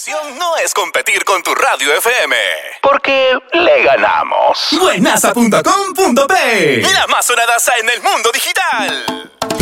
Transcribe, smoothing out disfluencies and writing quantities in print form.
opción no es competir con tu radio FM, porque le ganamos. Buenaza.com.p, la más sonadaza en el mundo digital.